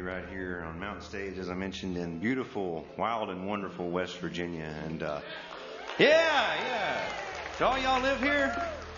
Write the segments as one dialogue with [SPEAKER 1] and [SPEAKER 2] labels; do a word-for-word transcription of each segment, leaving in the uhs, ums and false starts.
[SPEAKER 1] right here on Mountain Stage, as I mentioned, in beautiful, wild, and wonderful West Virginia. And, uh, yeah, yeah. Do all y'all live here?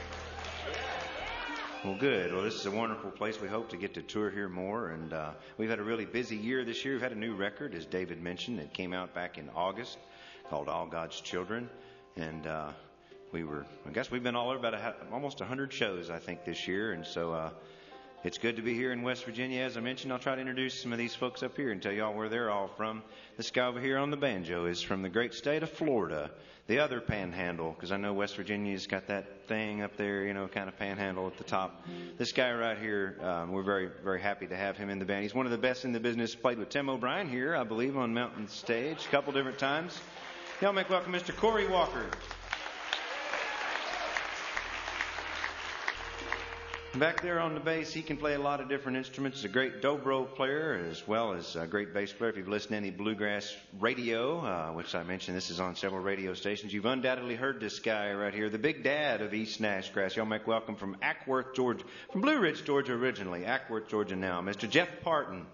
[SPEAKER 1] Well, good. Well, this is a wonderful place. We hope to get to tour here more. And uh, we've had a really busy year this year. We've had a new record, as David mentioned. It came out back in August called All God's Children. And uh, we were, I guess we've been all over about a, almost one hundred shows, I think, this year. And so uh, it's good to be here in West Virginia. As I mentioned, I'll try to introduce some of these folks up here and tell y'all where they're all from. This guy over here on the banjo is from the great state of Florida, the other panhandle, because I know West Virginia's got that thing up there, you know, kind of panhandle at the top. This guy right here, um, we're very, very happy to have him in the band. He's one of the best in the business. Played with Tim O'Brien here, I believe, on Mountain Stage a couple different times. Y'all make welcome Mister Corey Walker. Back there on the bass, he can play a lot of different instruments. He's a great dobro player as well as a great bass player. If you've listened to any bluegrass radio, uh, which I mentioned, this is on several radio stations, you've undoubtedly heard this guy right here, the big dad of East Nashgrass. Y'all make welcome from Ackworth, Georgia, from Blue Ridge, Georgia originally, Ackworth, Georgia now, Mister Jeff Parton.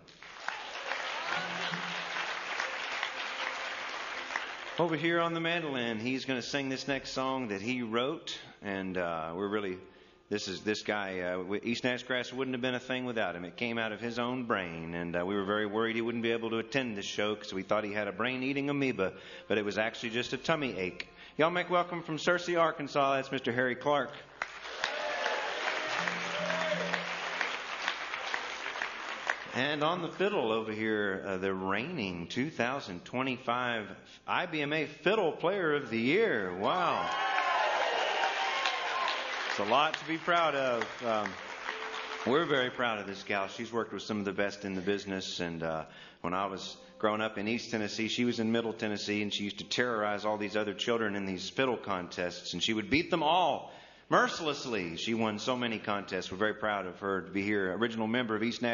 [SPEAKER 1] Over here on the mandolin, he's going to sing this next song that he wrote, and uh, we're really... This is this guy, uh, East Nashgrass wouldn't have been a thing without him. It came out of his own brain, and uh, we were very worried he wouldn't be able to attend this show because we thought he had a brain-eating amoeba, but it was actually just a tummy ache. Y'all make welcome from Searcy, Arkansas. That's Mister Harry Clark. And on the fiddle over here, uh, the reigning two thousand twenty-five I B M A Fiddle Player of the Year. Wow. It's a lot to be proud of. Um, we're very proud of this gal. She's worked with some of the best in the business. And uh, when I was growing up in East Tennessee, she was in Middle Tennessee, and she used to terrorize all these other children in these fiddle contests. And she would beat them all mercilessly. She won so many contests. We're very proud of her to be here, original member of East Nashville.